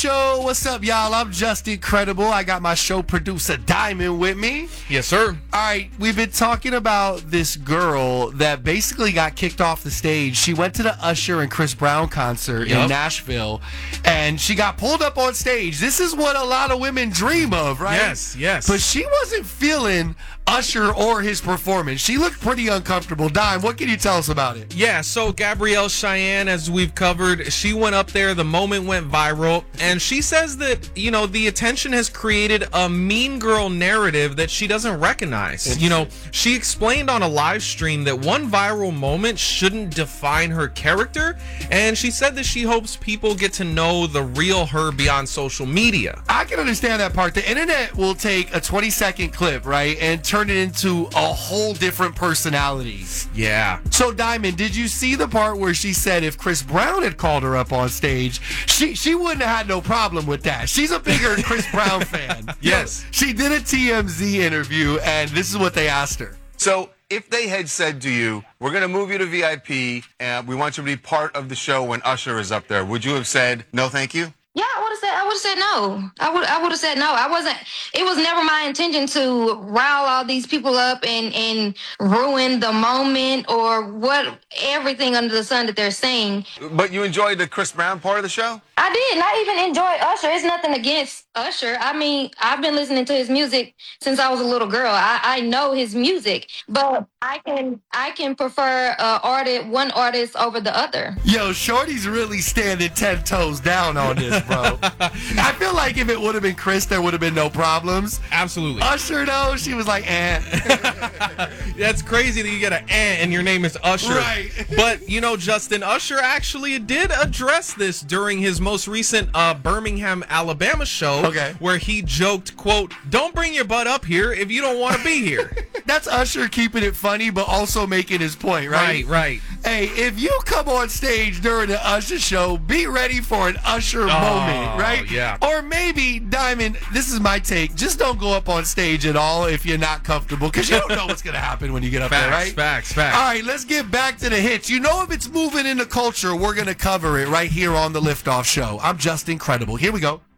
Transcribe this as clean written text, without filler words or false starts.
Show. What's up, y'all? I'm just incredible. I got my show producer Diamond with me. Yes, sir. All right, we've been talking about this girl that basically got kicked off the stage. She went to the Usher and Chris Brown concert in Nashville, and she got pulled up on stage. This is what a lot of women dream of, right? Yes. But she wasn't feeling Usher or his performance. She looked pretty uncomfortable. Dime, what can you tell us about it? Yeah, so Gabrielle Cheyenne, as we've covered, she went up there, the moment went viral, and she says that, the attention has created a mean girl narrative that she doesn't recognize. She explained on a live stream that one viral moment shouldn't define her character, and she said that she hopes people get to know the real her beyond social media. I can understand that part. The internet will take a 20-second clip, right, and turn it into a whole different personality. Yeah. So, Diamond, did you see the part where she said if Chris Brown had called her up on stage, she wouldn't have had no problem with that? She's a bigger Chris Brown fan. Yes. She did a TMZ interview, and this is what they asked her. So if they had said to you, we're going to move you to VIP, and we want you to be part of the show when Usher is up there, would you have said, no, thank you? Yeah, I would have said no. I would have said no. It was never my intention to rile all these people up and ruin the moment or everything under the sun that they're saying. But you enjoyed the Chris Brown part of the show? I did. And I even enjoyed Usher. It's nothing against Usher. I mean, I've been listening to his music since I was a little girl. I know his music, but I can prefer one artist over the other. Yo, Shorty's really standing 10 toes down on this, bro. I feel like if it would have been Chris, there would have been no problems. Absolutely. Usher, though, she was like, That's crazy that you get an and your name is Usher. Right. But, Justin, Usher actually did address this during his most recent Birmingham, Alabama show, where he joked, quote, "Don't bring your butt up here if you don't want to be here." That's Usher keeping it funny, but also making his point, right? Right. Hey, if you come on stage during the Usher show, be ready for an Usher moment, right? Yeah. Or maybe, Diamond, this is my take, just don't go up on stage at all if you're not comfortable, because you don't know what's going to happen when you get up there, right? Facts. All right, let's get back to the hits. If it's moving in the culture, we're going to cover it right here on the Liftoff Show. I'm just incredible. Here we go.